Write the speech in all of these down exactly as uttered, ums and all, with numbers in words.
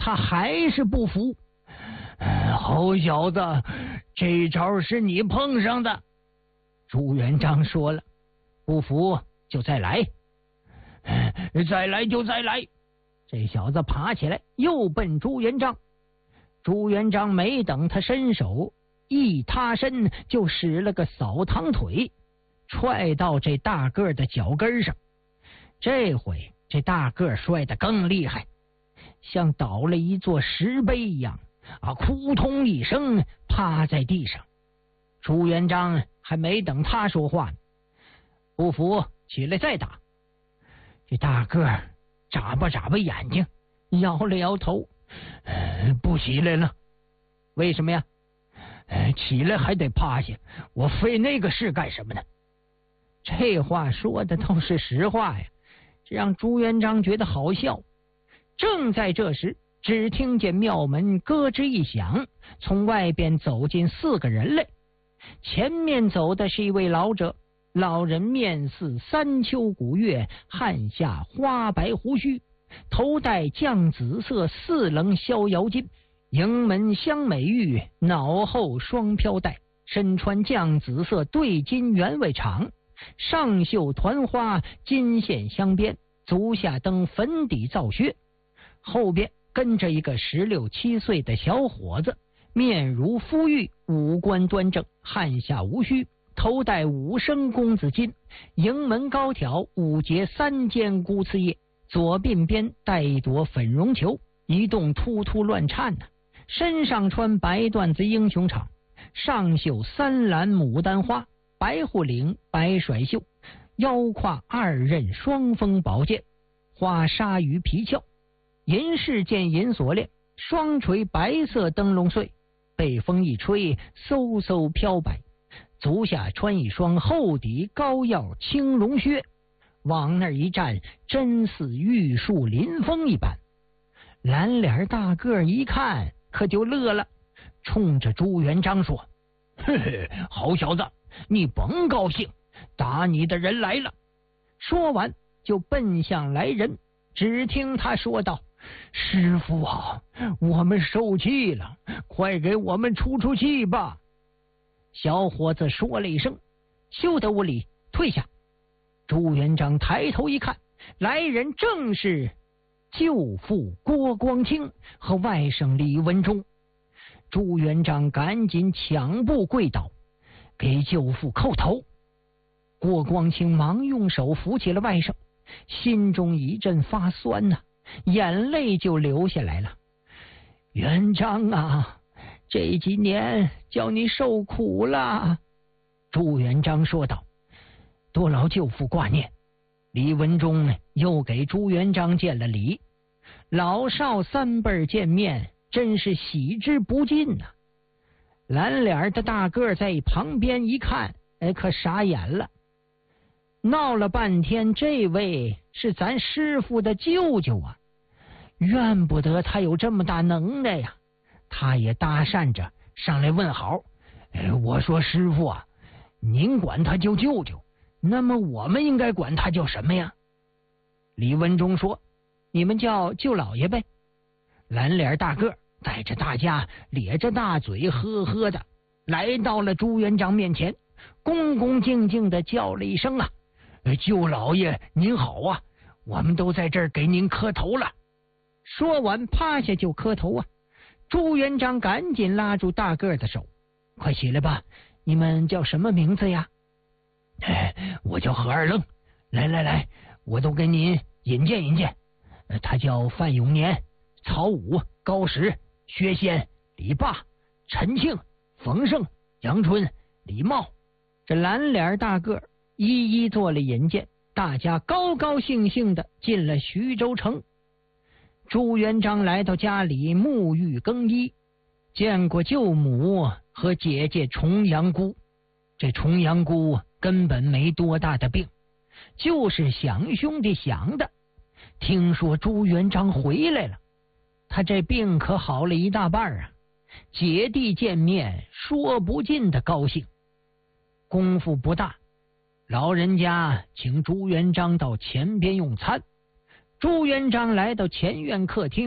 他还是不服。好小子，这招是你碰上的。朱元璋说了，不服就再来，再来就再来。这小子爬起来又奔朱元璋。朱元璋没等他伸手，一塌身就使了个扫堂腿，踹到这大个的脚跟上。这回这大个摔得更厉害，像倒了一座石碑一样啊，扑通一声趴在地上。朱元璋还没等他说话呢，不服起来再打。这大个眨巴眨巴眼睛，摇了摇头，呃、不起来了。为什么呀？呃、起来还得趴下，我费那个事干什么呢？这话说的都是实话呀，这让朱元璋觉得好笑。正在这时，只听见庙门咯吱一响，从外边走进四个人来。前面走的是一位老者，老人面似三秋古月，汗下花白胡须，头戴绛紫色四棱逍遥巾，迎门镶美玉，脑后双飘带，身穿绛紫色对襟员外氅，上绣团花，金线镶边，足下蹬粉底皂靴。后边跟着一个十六七岁的小伙子，面如肤玉，五官端正，汗下无须，头戴五升公子巾，迎门高挑，五节三尖孤刺叶，左鬓边带一朵粉绒球，一动突突乱颤呢、啊。身上穿白缎子英雄氅，上绣三蓝牡丹花，白虎领，白甩袖，腰挎二刃双锋宝剑，花鲨鱼皮鞘，银饰剑银锁链，双垂白色灯笼穗，被风一吹，嗖嗖飘摆。足下穿一双厚底高腰青龙靴，往那儿一站，真似玉树临风一般。蓝脸大个一看，可就乐了，冲着朱元璋说：“嘿嘿，好小子，你甭高兴，打你的人来了。”说完就奔向来人，只听他说道：“师父啊，我们受气了，快给我们出出气吧。”小伙子说了一声：“休得无礼，退下。”朱元璋抬头一看，来人正是舅父郭光清和外甥李文忠。朱元璋赶紧抢步跪倒，给舅父叩头。郭光清忙用手扶起了外甥，心中一阵发酸呐、啊，眼泪就流下来了。“元璋啊，这几年叫你受苦了。”朱元璋说道。“多劳舅父挂念。”李文忠又给朱元璋见了礼，老少三辈见面，真是喜之不尽呐、啊。蓝脸的大个在旁边一看，哎，可傻眼了。闹了半天，这位是咱师父的舅舅啊，怨不得他有这么大能耐呀。他也搭讪着上来问好。哎，我说师父啊，您管他叫舅舅，那么我们应该管他叫什么呀？李文忠说：“你们叫舅老爷呗。”蓝脸大个带着大家咧着大嘴呵呵的来到了朱元璋面前，恭恭敬敬的叫了一声啊：“舅老爷您好啊，我们都在这儿给您磕头了。”说完趴下就磕头啊。朱元璋赶紧拉住大个的手：“快起来吧，你们叫什么名字呀？”“哎，我叫何二愣。来来来，我都给您引荐引荐。他叫范永年、曹武、高石、薛仙、李霸、陈庆、冯胜、杨春、李茂。”这蓝脸大个一一做了引荐，大家高高兴兴的进了徐州城。朱元璋来到家里沐浴更衣，见过舅母和姐姐重阳姑。这重阳姑根本没多大的病，就是想兄弟想的。听说朱元璋回来了，他这病可好了一大半啊。姐弟见面，说不尽的高兴。功夫不大，老人家请朱元璋到前边用餐。朱元璋来到前院客厅，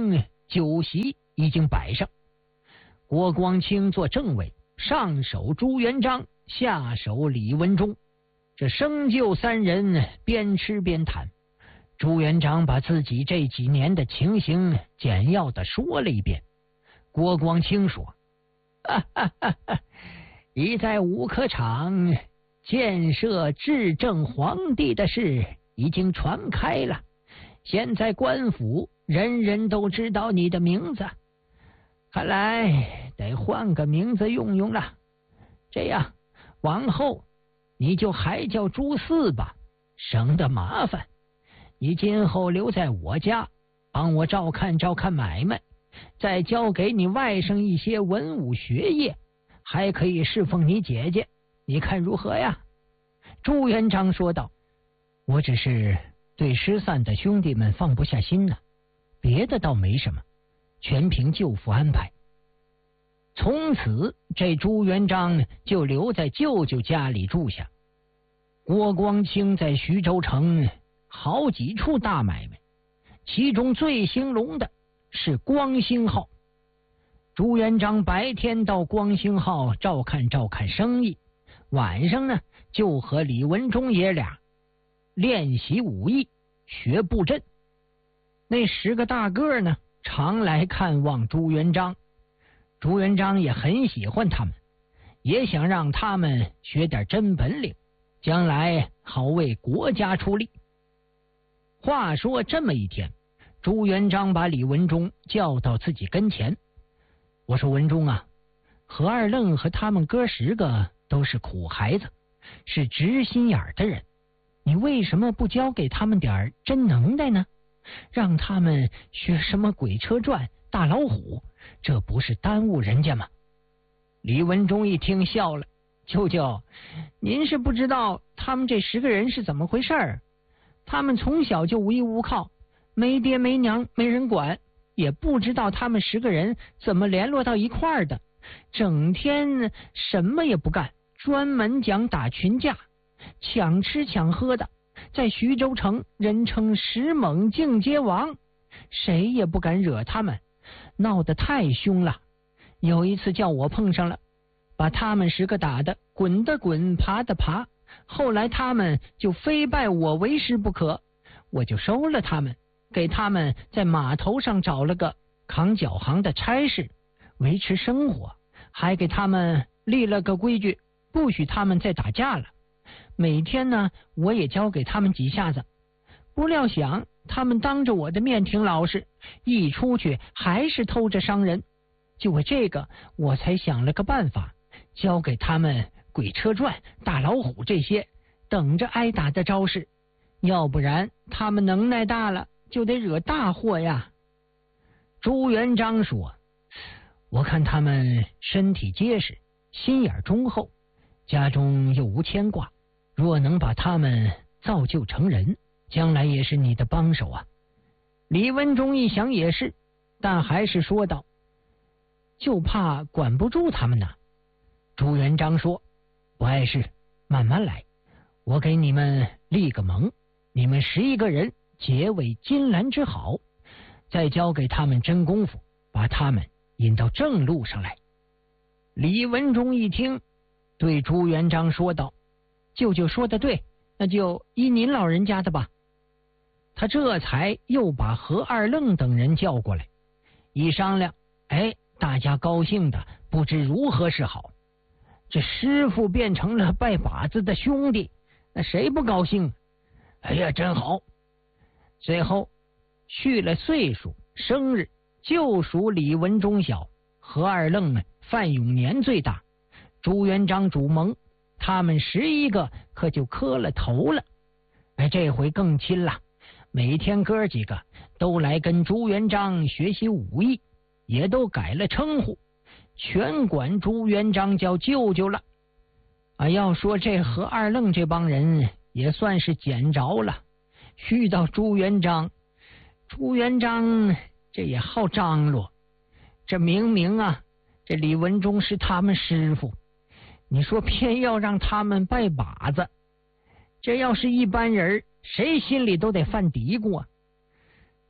酒席已经摆上，郭光清做政委，上手朱元璋，下手李文忠，这生就三人边吃边谈。朱元璋把自己这几年的情形简要的说了一遍。郭光清说：哈哈哈哈，已在武科场建设至正皇帝的事已经传开了，现在官府人人都知道你的名字，看来得换个名字用用了。这样往后你就还叫朱四吧，省得麻烦。你今后留在我家，帮我照看照看买卖，再交给你外甥一些文武学业，还可以侍奉你姐姐，你看如何呀？朱元璋说道：我只是对失散的兄弟们放不下心呢，别的倒没什么，全凭舅父安排。从此这朱元璋就留在舅舅家里住下。郭光清在徐州城好几处大买卖，其中最兴隆的是光兴号。朱元璋白天到光兴号照看照看生意，晚上呢就和李文忠爷俩练习武艺，学布阵。那十个大个呢常来看望朱元璋，朱元璋也很喜欢他们，也想让他们学点真本领，将来好为国家出力。话说这么一天，朱元璋把李文忠叫到自己跟前。我说：文忠啊，何二愣和他们哥十个都是苦孩子，是直心眼的人，你为什么不教给他们点真能耐呢？让他们学什么鬼车传、大老虎，这不是耽误人家吗？李文忠一听笑了：舅舅，您是不知道他们这十个人是怎么回事儿。他们从小就无依无靠，没爹没娘没人管，也不知道他们十个人怎么联络到一块儿的，整天什么也不干，专门讲打群架，抢吃抢喝的，在徐州城人称十猛境街王，谁也不敢惹他们，闹得太凶了。有一次叫我碰上了，把他们十个打得滚的滚，爬的爬，后来他们就非拜我为师不可，我就收了他们，给他们在码头上找了个扛脚行的差事，维持生活，还给他们立了个规矩，不许他们再打架了。每天呢，我也教给他们几下子，不料想他们当着我的面挺老实，一出去还是偷着伤人。就为这个，我才想了个办法，教给他们鬼车传、大老虎这些等着挨打的招式，要不然他们能耐大了就得惹大祸呀。朱元璋说：我看他们身体结实，心眼忠厚，家中又无牵挂，若能把他们造就成人，将来也是你的帮手啊。李文忠一想也是，但还是说道：就怕管不住他们呢。朱元璋说：不碍事，慢慢来，我给你们立个盟，你们十一个人结为金兰之好，再教给他们真功夫，把他们引到正路上来。李文忠一听，对朱元璋说道：舅舅说的对，那就依您老人家的吧。他这才又把何二愣等人叫过来，一商量，哎，大家高兴的不知如何是好。这师傅变成了拜把子的兄弟，那谁不高兴？哎呀，真好。最后续了岁数生日，就属李文忠小，何二愣范永年最大。朱元璋主盟，他们十一个可就磕了头了。哎，这回更亲了，每天哥几个都来跟朱元璋学习武艺，也都改了称呼，全管朱元璋叫舅舅了。啊，要说这何二愣这帮人也算是捡着了，遇到朱元璋，朱元璋这也好张罗。这明明啊，这李文忠是他们师傅，你说偏要让他们拜把子，这要是一般人，谁心里都得犯嘀咕啊。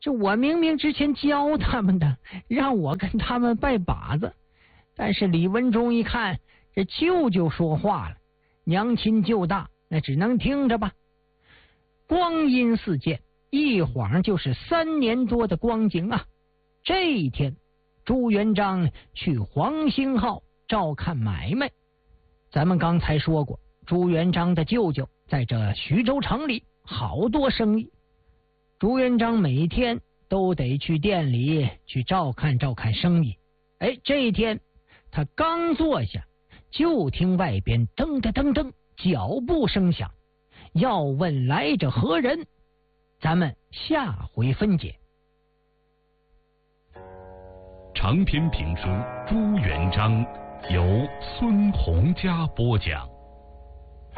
这我明明之前教他们的，让我跟他们拜把子，但是李文忠一看这舅舅说话了，娘亲舅大，那只能听着吧。光阴似箭，一晃就是三年多的光景啊。这一天，朱元璋去黄兴号照看买卖。咱们刚才说过，朱元璋的舅舅在这徐州城里好多生意，朱元璋每天都得去店里去照看照看生意。哎，这一天他刚坐下，就听外边噔噔噔噔脚步声响，要问来者何人？咱们下回分解。 长篇评书《朱元璋》由孙洪嘉播讲。